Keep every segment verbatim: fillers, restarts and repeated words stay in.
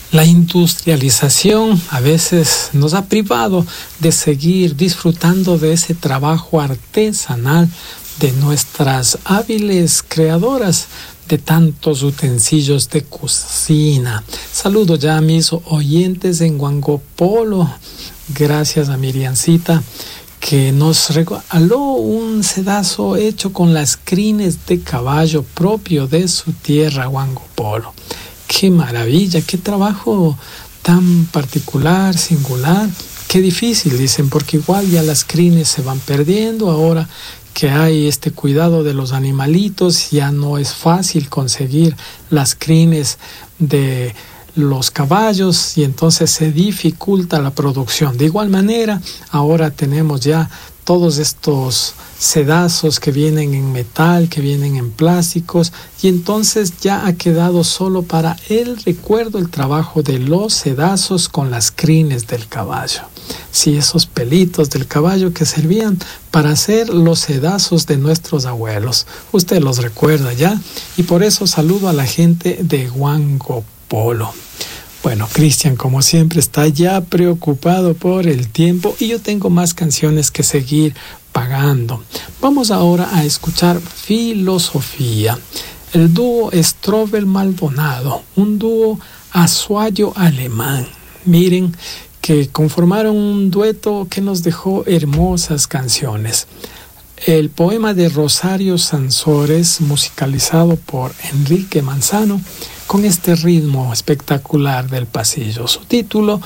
La industrialización a veces nos ha privado de seguir disfrutando de ese trabajo artesanal de nuestras hábiles creadoras de tantos utensilios de cocina. Saludo ya a mis oyentes en Huangopolo. Gracias a Miriancita, que nos regaló un sedazo hecho con las crines de caballo propio de su tierra, Huangopolo. ¡Qué maravilla! ¡Qué trabajo tan particular, singular! ¡Qué difícil! Dicen, porque igual ya las crines se van perdiendo. Ahora que hay este cuidado de los animalitos, ya no es fácil conseguir las crines de los caballos y entonces se dificulta la producción. De igual manera, ahora tenemos ya todos estos sedazos que vienen en metal, que vienen en plásticos, y entonces ya ha quedado solo para el recuerdo el trabajo de los sedazos con las crines del caballo. Sí, esos pelitos del caballo que servían para hacer los sedazos de nuestros abuelos. Usted los recuerda ya, y por eso saludo a la gente de Huangopolo. Bueno, Cristian, como siempre, está ya preocupado por el tiempo y yo tengo más canciones que seguir pagando. Vamos ahora a escuchar Filosofía. El dúo Strobel Maldonado, un dúo azuayo-alemán. Miren, que conformaron un dueto que nos dejó hermosas canciones. El poema de Rosario Sansores, musicalizado por Enrique Manzano, con este ritmo espectacular del pasillo. Su título,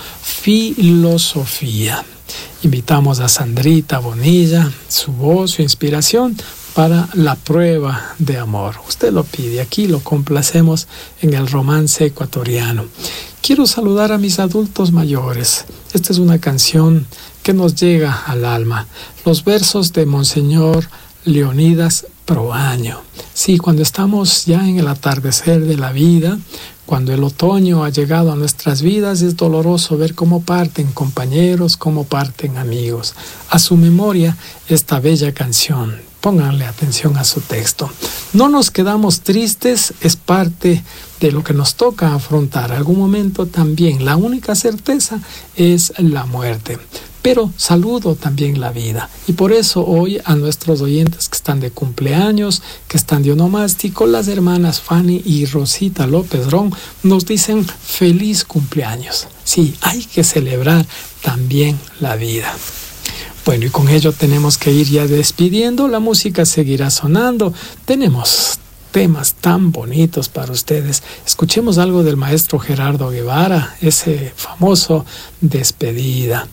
Filosofía. Invitamos a Sandrita Bonilla, su voz, su inspiración para La Prueba de Amor. Usted lo pide, aquí lo complacemos en el romance ecuatoriano. Quiero saludar a mis adultos mayores. Esta es una canción que nos llega al alma. Los versos de Monseñor Leonidas Proaño. Sí, cuando estamos ya en el atardecer de la vida, cuando el otoño ha llegado a nuestras vidas, es doloroso ver cómo parten compañeros, cómo parten amigos. A su memoria, esta bella canción. Pónganle atención a su texto. No nos quedamos tristes, es parte de lo que nos toca afrontar. Algún momento también, la única certeza es la muerte. Pero saludo también la vida. Y por eso hoy a nuestros oyentes que están de cumpleaños, que están de onomástico, las hermanas Fanny y Rosita López Ron nos dicen feliz cumpleaños. Sí, hay que celebrar también la vida. Bueno, y con ello tenemos que ir ya despidiendo. La música seguirá sonando. Tenemos temas tan bonitos para ustedes. Escuchemos algo del maestro Gerardo Guevara, ese famoso Despedida.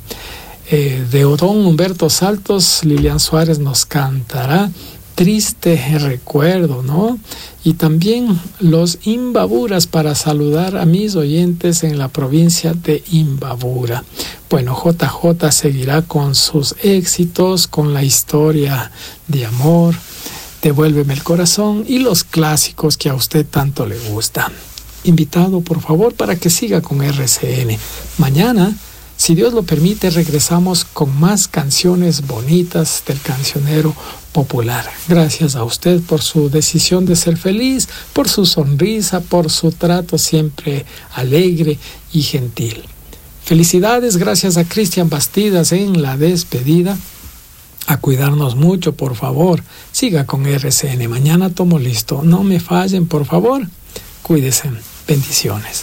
Eh, de Odón Humberto Saltos, Lilian Suárez nos cantará Triste Recuerdo, ¿no? Y también los Imbaburas para saludar a mis oyentes en la provincia de Imbabura. Bueno, J J seguirá con sus éxitos, con la historia de amor, Devuélveme el corazón y los clásicos que a usted tanto le gusta. Invitado, por favor, para que siga con R C N. Mañana, si Dios lo permite, regresamos con más canciones bonitas del cancionero popular. Gracias a usted por su decisión de ser feliz, por su sonrisa, por su trato siempre alegre y gentil. Felicidades, gracias a Cristian Bastidas en la despedida. A cuidarnos mucho, por favor. Siga con R C N. Mañana tomo listo. No me fallen, por favor. Cuídense. Bendiciones.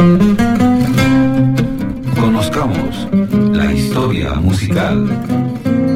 Conozcamos la historia musical.